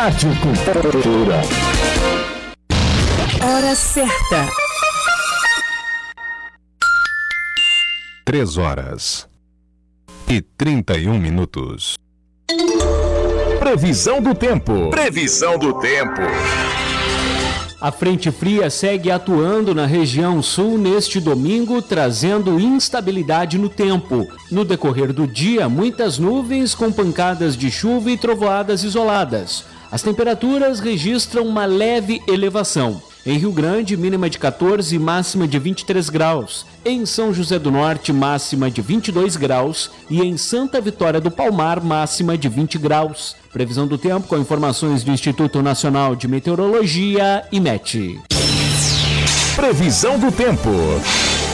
Rádio Cultura. Hora certa. 3h31. Previsão do tempo. Previsão do tempo. A frente fria segue atuando na região sul neste domingo, trazendo instabilidade no tempo. No decorrer do dia, muitas nuvens com pancadas de chuva e trovoadas isoladas. As temperaturas registram uma leve elevação. Em Rio Grande, mínima de 14 e máxima de 23 graus. Em São José do Norte, máxima de 22 graus. E em Santa Vitória do Palmar, máxima de 20 graus. Previsão do tempo com informações do Instituto Nacional de Meteorologia, IMET. Previsão do tempo.